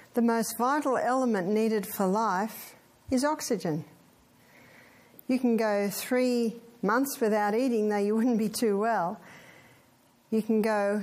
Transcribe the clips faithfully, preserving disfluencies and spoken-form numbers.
The most vital element needed for life is oxygen. You can go three months without eating, though you wouldn't be too well. You can go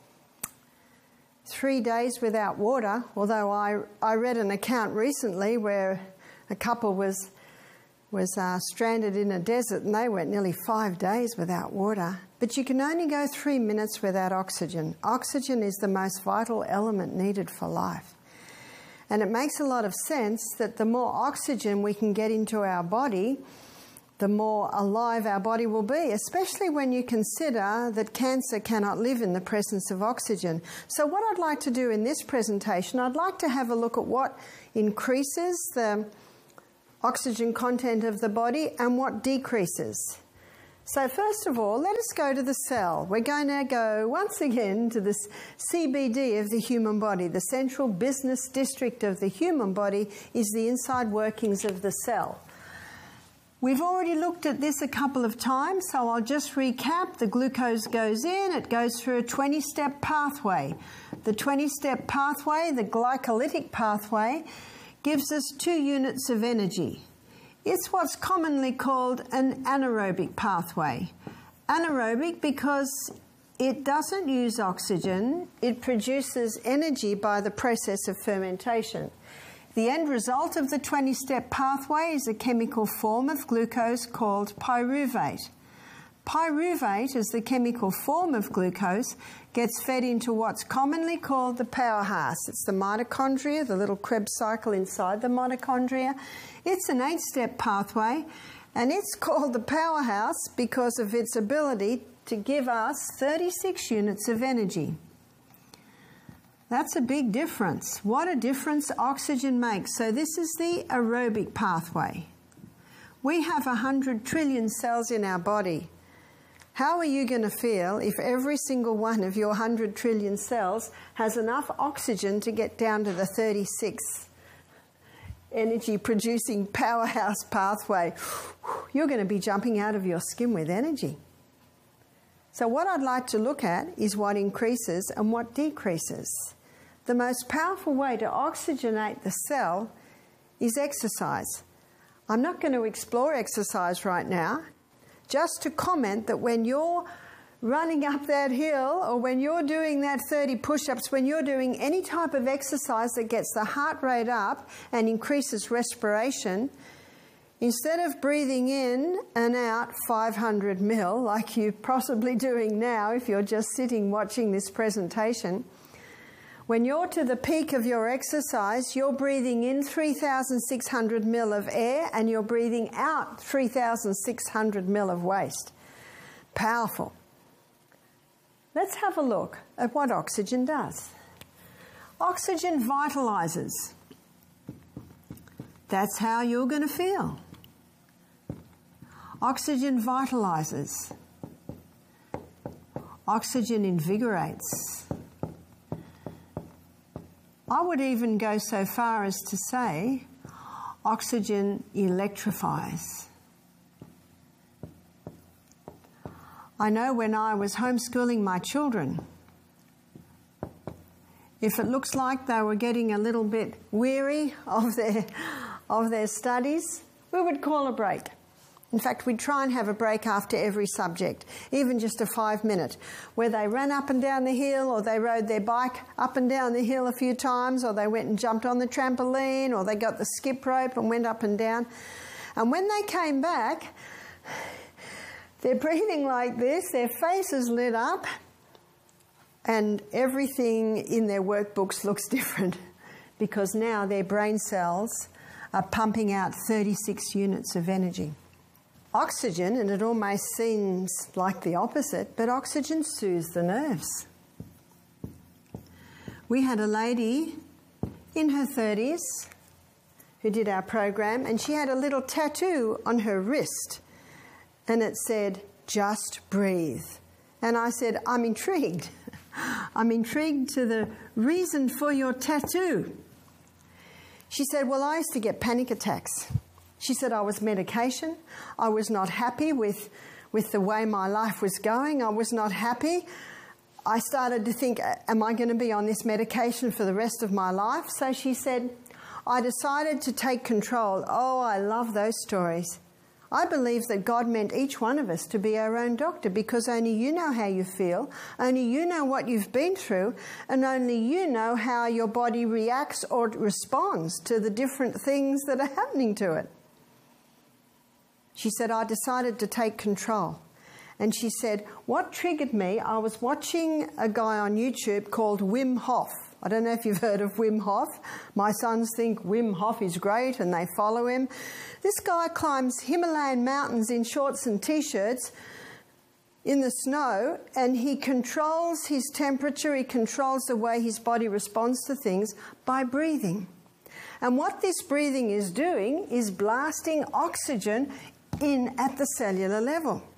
three days without water, although I, I read an account recently where a couple was, was uh, stranded in a desert and they went nearly five days without water. But you can only go three minutes without oxygen. Oxygen is the most vital element needed for life. And it makes a lot of sense that the more oxygen we can get into our body, the more alive our body will be, especially when you consider that cancer cannot live in the presence of oxygen. So what I'd like to do in this presentation, I'd like to have a look at what increases the oxygen content of the body and what decreases. So first of all, let us go to the cell. We're going to go once again to the C B D of the human body. The central business district of the human body is the inside workings of the cell. We've already looked at this a couple of times, so I'll just recap. The glucose goes in, it goes through a twenty-step pathway. The twenty-step pathway, the glycolytic pathway, gives us two units of energy. It's what's commonly called an anaerobic pathway. Anaerobic because it doesn't use oxygen, it produces energy by the process of fermentation. The end result of the twenty-step pathway is a chemical form of glucose called pyruvate. Pyruvate, as the chemical form of glucose, gets fed into what's commonly called the powerhouse. It's the mitochondria, the little Krebs cycle inside the mitochondria. It's an eight-step pathway, and it's called the powerhouse because of its ability to give us thirty-six units of energy. That's a big difference. What a difference oxygen makes. So this is the aerobic pathway. We have one hundred trillion cells in our body. How are you going to feel if every single one of your one hundred trillion cells has enough oxygen to get down to the thirty-six energy-producing powerhouse pathway? You're going to be jumping out of your skin with energy. So what I'd like to look at is what increases and what decreases. The most powerful way to oxygenate the cell is exercise. I'm not going to explore exercise right now, just to comment that when you're running up that hill or when you're doing that thirty push-ups, when you're doing any type of exercise that gets the heart rate up and increases respiration, instead of breathing in and out five hundred mil like you're possibly doing now if you're just sitting watching this presentation, when you're to the peak of your exercise, you're breathing in three thousand six hundred mil of air and you're breathing out three thousand six hundred mil of waste. Powerful. Let's have a look at what oxygen does. Oxygen vitalizes. That's how you're going to feel. Oxygen vitalizes. Oxygen invigorates. I would even go so far as to say oxygen electrifies. I know when I was homeschooling my children, if it looks like they were getting a little bit weary of their, of their studies, we would call a break. In fact, we'd try and have a break after every subject, even just a five minute, where they ran up and down the hill or they rode their bike up and down the hill a few times, or they went and jumped on the trampoline, or they got the skip rope and went up and down. And when they came back, they're breathing like this, their faces lit up, and everything in their workbooks looks different because now their brain cells are pumping out thirty-six units of energy. Oxygen, and it almost seems like the opposite, but oxygen soothes the nerves. We had a lady in her thirties who did our program, and she had a little tattoo on her wrist, and it said, "Just breathe." And I said, I'm intrigued. I'm intrigued to the reason for your tattoo. She said, well, I used to get panic attacks. She said, I was medication. I was not happy with, with the way my life was going. I was not happy. I started to think, am I going to be on this medication for the rest of my life? So she said, I decided to take control. Oh, I love those stories. I believe that God meant each one of us to be our own doctor, because only you know how you feel, only you know what you've been through, and only you know how your body reacts or responds to the different things that are happening to it. She said, I decided to take control. And she said, what triggered me, I was watching a guy on YouTube called Wim Hof. I don't know if you've heard of Wim Hof. My sons think Wim Hof is great and they follow him. This guy climbs Himalayan mountains in shorts and T-shirts in the snow, and he controls his temperature, he controls the way his body responds to things by breathing. And what this breathing is doing is blasting oxygen in at the cellular level.